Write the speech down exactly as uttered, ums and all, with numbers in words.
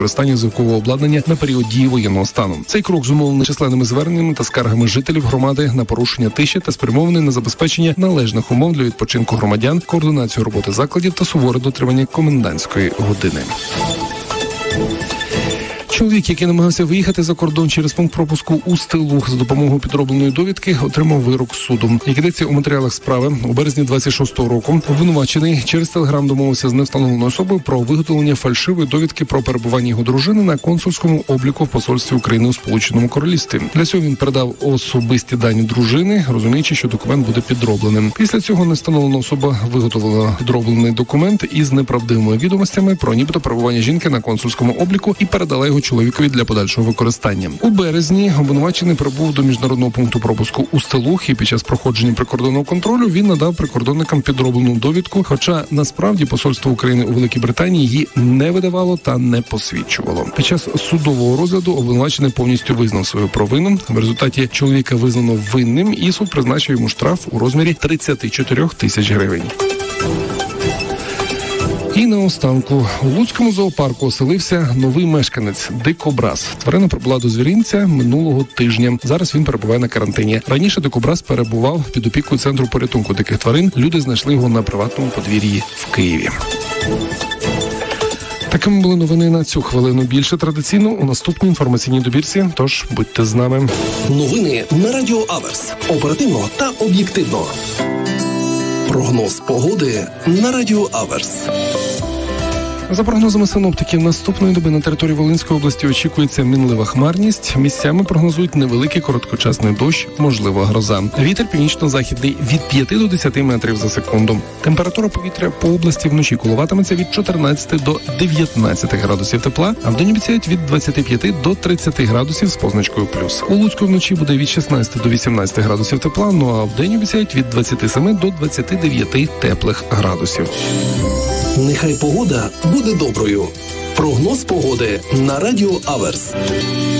використання звукового обладнання на період дії воєнного стану. Цей крок зумовлений численними зверненнями та скаргами жителів громади на порушення тиші та спрямований на забезпечення належних умов для відпочинку громадян, координацію роботи закладів та суворе дотримання комендантської години. Чоловік, який намагався виїхати за кордон через пункт пропуску у Стилух за допомогою підробленої довідки, отримав вирок суду. Як йдеться у матеріалах справи, у березні двадцять шостого року обвинувачений через телеграм домовився з невстановленою особою про виготовлення фальшивої довідки про перебування його дружини на консульському обліку в посольстві України у Сполученому Королівстві. Для цього він передав особисті дані дружини, розуміючи, що документ буде підробленим. Після цього невстановлена особа виготовила підроблений документ із неправдивими відомостями про нібито перебування жінки на консульському обліку і передала його чоловікові для подальшого використання. У березні обвинувачений прибув до міжнародного пункту пропуску у Стилух, і під час проходження прикордонного контролю він надав прикордонникам підроблену довідку, хоча насправді посольство України у Великій Британії її не видавало та не посвідчувало. Під час судового розгляду обвинувачений повністю визнав свою провину. В результаті чоловіка визнано винним, і суд призначив йому штраф у розмірі тридцять чотири тисячі гривень. І наостанку у Луцькому зоопарку оселився новий мешканець – дикобраз. Тварина прибула до звіринця минулого тижня. Зараз він перебуває на карантині. Раніше дикобраз перебував під опікою центру порятунку диких тварин. Люди знайшли його на приватному подвір'ї в Києві. Такими були новини на цю хвилину. Більше традиційно у наступній інформаційній добірці, тож будьте з нами. Новини на Радіо Аверс. Оперативно та об'єктивно. Прогноз погоди на Радіо Аверс. За прогнозами синоптиків, наступної доби на території Волинської області очікується мінлива хмарність. Місцями прогнозують невеликий короткочасний дощ, можлива гроза. Вітер північно-західний від п'яти до десяти метрів за секунду. Температура повітря по області вночі коливатиметься від чотирнадцяти до дев'ятнадцяти градусів тепла, а вдень обіцяють від двадцяти п'яти до тридцяти градусів з позначкою плюс. У Луцьку вночі буде від шістнадцяти до вісімнадцяти градусів тепла, ну а вдень обіцяють від двадцяти семи до двадцяти дев'яти теплих градусів. Нехай погода буде доброю. Прогноз погоди на Радіо Аверс.